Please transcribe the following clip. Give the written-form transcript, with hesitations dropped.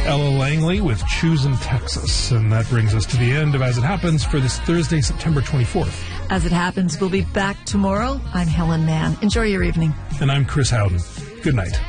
Ella Langley with Choosing Texas. And that brings us to the end of As It Happens for this Thursday, September 24th. As It Happens, we'll be back tomorrow. I'm Helen Mann. Enjoy your evening. And I'm Chris Howden. Good night.